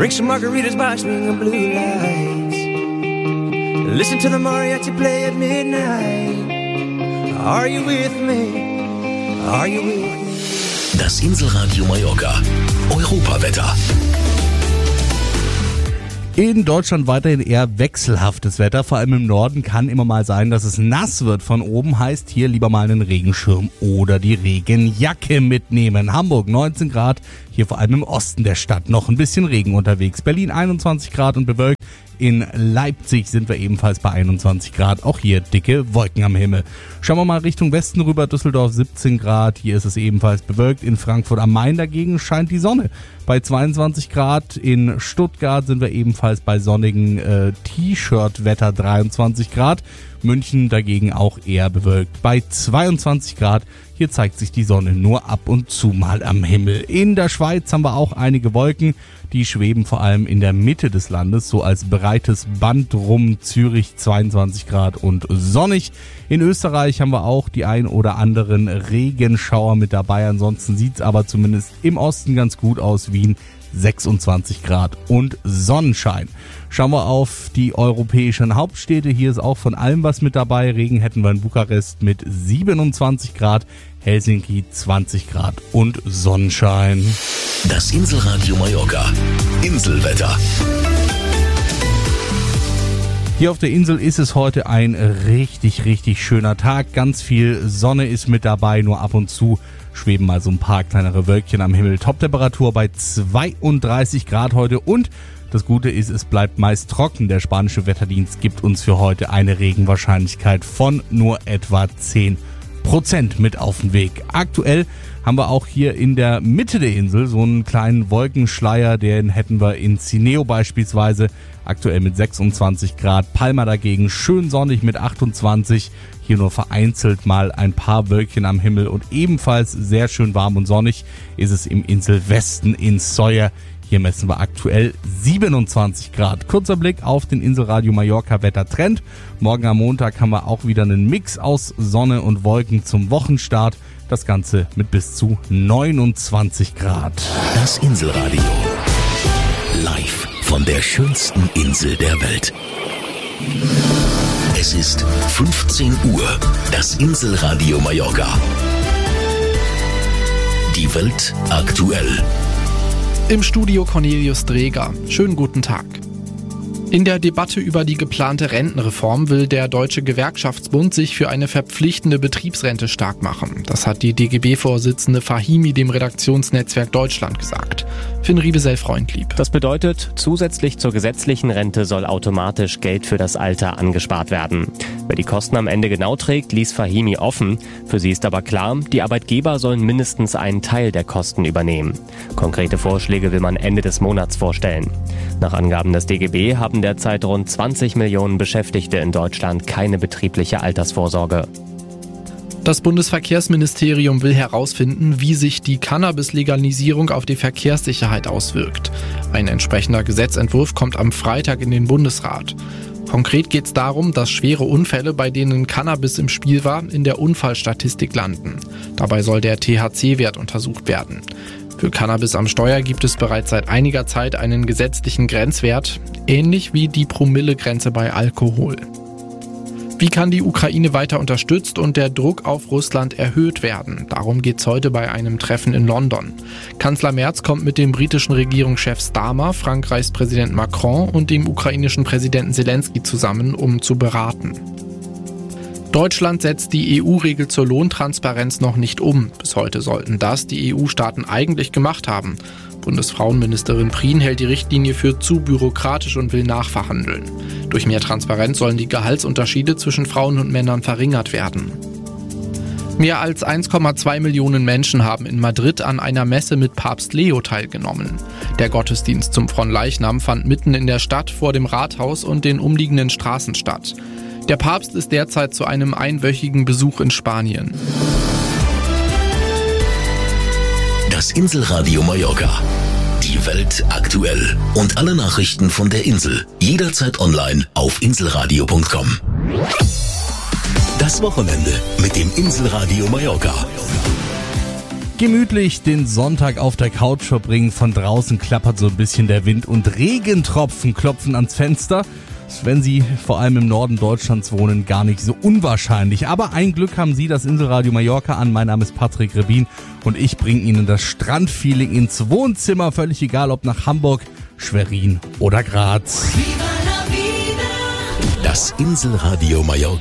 Drink some margaritas by swinging blue lights. Listen to the mariachi play at midnight. Are you with me? Are you with me? Das Inselradio Mallorca. Europawetter. In Deutschland weiterhin eher wechselhaftes Wetter. Vor allem im Norden kann immer mal sein, dass es nass wird von oben. Heißt hier lieber mal einen Regenschirm oder die Regenjacke mitnehmen. Hamburg 19 Grad, hier vor allem im Osten der Stadt noch ein bisschen Regen unterwegs. Berlin 21 Grad und bewölkt. In Leipzig sind wir ebenfalls bei 21 Grad. Auch hier dicke Wolken am Himmel. Schauen wir mal Richtung Westen rüber. Düsseldorf 17 Grad. Hier ist es ebenfalls bewölkt. In Frankfurt am Main dagegen scheint die Sonne. Bei 22 Grad. In Stuttgart sind wir ebenfalls bei sonnigen T-Shirt-Wetter 23 Grad. München dagegen auch eher bewölkt bei 22 Grad. Hier zeigt sich die Sonne nur ab und zu mal am Himmel. In der Schweiz haben wir auch einige Wolken. Die schweben vor allem in der Mitte des Landes, so als breites Band rum. Zürich 22 Grad und sonnig. In Österreich haben wir auch die ein oder anderen Regenschauer mit dabei. Ansonsten sieht es aber zumindest im Osten ganz gut aus. Wien 26 Grad und Sonnenschein. Schauen wir auf die europäischen Hauptstädte. Hier ist auch von allem was mit dabei. Regen hätten wir in Bukarest mit 27 Grad, Helsinki 20 Grad und Sonnenschein. Das Inselradio Mallorca. Inselwetter. Hier auf der Insel ist es heute ein richtig, richtig schöner Tag. Ganz viel Sonne ist mit dabei, nur ab und zu schweben mal so ein paar kleinere Wölkchen am Himmel. Toptemperatur bei 32 Grad heute und das Gute ist, es bleibt meist trocken. Der spanische Wetterdienst gibt uns für heute eine Regenwahrscheinlichkeit von nur etwa 10% mit auf den Weg. Aktuell haben wir auch hier in der Mitte der Insel so einen kleinen Wolkenschleier, den hätten wir in Cineo beispielsweise, aktuell mit 26 Grad. Palma dagegen schön sonnig mit 28, hier nur vereinzelt mal ein paar Wölkchen am Himmel und ebenfalls sehr schön warm und sonnig ist es im Inselwesten in Sóller. Hier messen wir aktuell 27 Grad. Kurzer Blick auf den Inselradio Mallorca Wettertrend. Morgen am Montag haben wir auch wieder einen Mix aus Sonne und Wolken zum Wochenstart. Das Ganze mit bis zu 29 Grad. Das Inselradio. Live von der schönsten Insel der Welt. Es ist 15 Uhr. Das Inselradio Mallorca. Die Welt aktuell. Im Studio Cornelius Dreger. Schönen guten Tag. In der Debatte über die geplante Rentenreform will der Deutsche Gewerkschaftsbund sich für eine verpflichtende Betriebsrente stark machen. Das hat die DGB-Vorsitzende Fahimi dem Redaktionsnetzwerk Deutschland gesagt. Finn Riebesell-Freundlieb. Das bedeutet, zusätzlich zur gesetzlichen Rente soll automatisch Geld für das Alter angespart werden. Wer die Kosten am Ende genau trägt, ließ Fahimi offen. Für sie ist aber klar, die Arbeitgeber sollen mindestens einen Teil der Kosten übernehmen. Konkrete Vorschläge will man Ende des Monats vorstellen. Nach Angaben des DGB haben derzeit rund 20 Millionen Beschäftigte in Deutschland keine betriebliche Altersvorsorge. Das Bundesverkehrsministerium will herausfinden, wie sich die Cannabis-Legalisierung auf die Verkehrssicherheit auswirkt. Ein entsprechender Gesetzentwurf kommt am Freitag in den Bundesrat. Konkret geht es darum, dass schwere Unfälle, bei denen Cannabis im Spiel war, in der Unfallstatistik landen. Dabei soll der THC-Wert untersucht werden. Für Cannabis am Steuer gibt es bereits seit einiger Zeit einen gesetzlichen Grenzwert, ähnlich wie die Promillegrenze bei Alkohol. Wie kann die Ukraine weiter unterstützt und der Druck auf Russland erhöht werden? Darum geht es heute bei einem Treffen in London. Kanzler Merz kommt mit dem britischen Regierungschef Starmer, Frankreichs Präsident Macron und dem ukrainischen Präsidenten Zelensky zusammen, um zu beraten. Deutschland setzt die EU-Regel zur Lohntransparenz noch nicht um. Bis heute sollten das die EU-Staaten eigentlich gemacht haben. Bundesfrauenministerin Prien hält die Richtlinie für zu bürokratisch und will nachverhandeln. Durch mehr Transparenz sollen die Gehaltsunterschiede zwischen Frauen und Männern verringert werden. Mehr als 1,2 Millionen Menschen haben in Madrid an einer Messe mit Papst Leo teilgenommen. Der Gottesdienst zum Fronleichnam fand mitten in der Stadt vor dem Rathaus und den umliegenden Straßen statt. Der Papst ist derzeit zu einem einwöchigen Besuch in Spanien. Das Inselradio Mallorca. Die Welt aktuell. Und alle Nachrichten von der Insel. Jederzeit online auf inselradio.com. Das Wochenende mit dem Inselradio Mallorca. Gemütlich den Sonntag auf der Couch verbringen, von draußen klappert so ein bisschen der Wind und Regentropfen klopfen ans Fenster. Wenn Sie vor allem im Norden Deutschlands wohnen, gar nicht so unwahrscheinlich. Aber ein Glück haben Sie das Inselradio Mallorca an. Mein Name ist Patrick Rebin und ich bringe Ihnen das Strandfeeling ins Wohnzimmer. Völlig egal, ob nach Hamburg, Schwerin oder Graz. Das Inselradio Mallorca